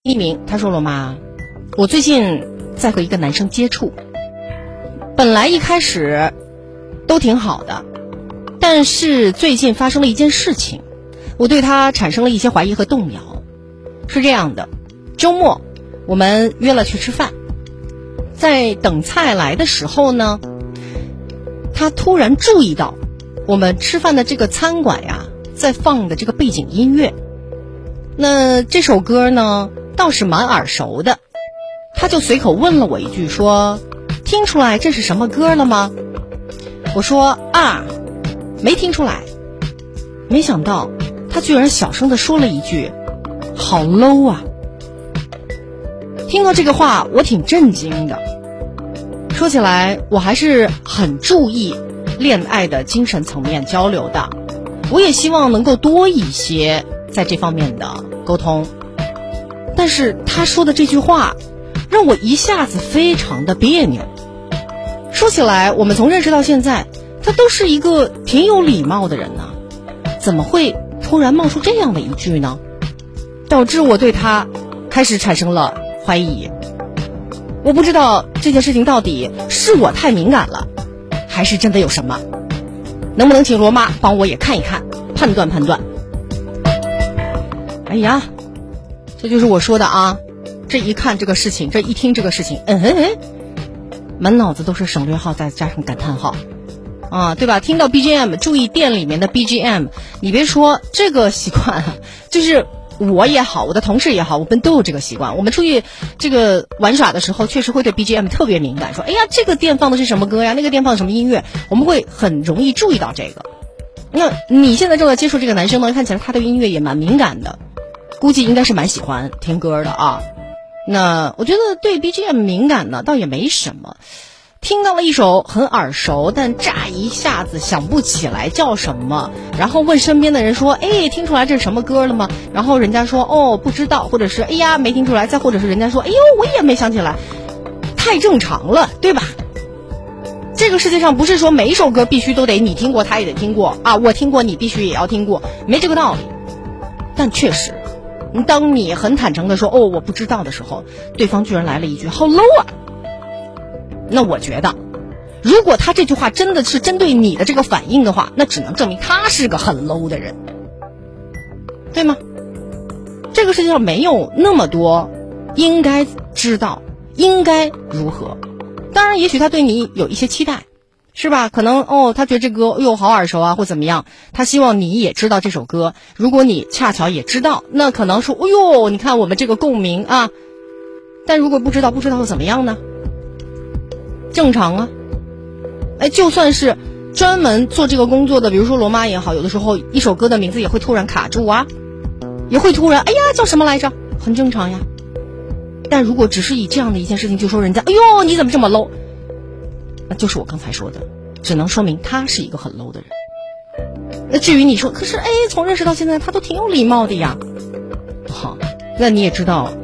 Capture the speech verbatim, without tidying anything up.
匿名，他说了妈，我最近在和一个男生接触，本来一开始都挺好的，但是最近发生了一件事情，我对他产生了一些怀疑和动摇。是这样的，周末我们约了去吃饭，在等菜来的时候呢，他突然注意到我们吃饭的这个餐馆呀在放的这个背景音乐，那这首歌呢倒是蛮耳熟的，他就随口问了我一句，说听出来这是什么歌了吗？我说啊，没听出来。没想到他居然小声地说了一句，好 low 啊。听到这个话我挺震惊的，说起来我还是很注意恋爱的精神层面交流的，我也希望能够多一些在这方面的沟通。但是他说的这句话让我一下子非常的别扭。说起来我们从认识到现在，他都是一个挺有礼貌的人呢，怎么会突然冒出这样的一句呢？导致我对他开始产生了怀疑。我不知道这件事情到底是我太敏感了，还是真的有什么，能不能请罗妈帮我也看一看，判断判断。哎呀，这就是我说的啊，这一看这个事情，这一听这个事情，嗯嗯，满脑子都是省略号再加上感叹号啊，对吧？听到 B G M， 注意店里面的 B G M， 你别说这个习惯，就是我也好，我的同事也好，我们都有这个习惯。我们出去这个玩耍的时候，确实会对 B G M 特别敏感，说哎呀，这个店放的是什么歌呀，那个店放的什么音乐，我们会很容易注意到这个。那你现在正在接触这个男生呢，看起来他对音乐也蛮敏感的，估计应该是蛮喜欢听歌的啊。那我觉得对 B G M 敏感呢倒也没什么，听到了一首很耳熟但乍一下子想不起来叫什么，然后问身边的人说，哎，听出来这是什么歌了吗？然后人家说哦不知道，或者是哎呀没听出来，再或者是人家说哎呦我也没想起来，太正常了，对吧？这个世界上不是说每一首歌必须都得你听过他也得听过啊，我听过你必须也要听过，没这个道理。但确实当你很坦诚的说哦我不知道的时候，对方居然来了一句好 low 啊。那我觉得如果他这句话真的是针对你的这个反应的话，那只能证明他是个很 low 的人，对吗？这个世界上没有那么多应该知道应该如何，当然也许他对你有一些期待，是吧？可能哦他觉得这歌哟好耳熟啊或怎么样，他希望你也知道这首歌，如果你恰巧也知道，那可能说哎呦你看我们这个共鸣啊。但如果不知道不知道会怎么样呢？正常啊。哎，就算是专门做这个工作的，比如说罗妈也好，有的时候一首歌的名字也会突然卡住啊，也会突然哎呀叫什么来着，很正常呀。但如果只是以这样的一件事情就说人家哎呦你怎么这么 low， 那就是我刚才说的，只能说明他是一个很 low 的人。那至于你说可是哎从认识到现在他都挺有礼貌的呀，好，那你也知道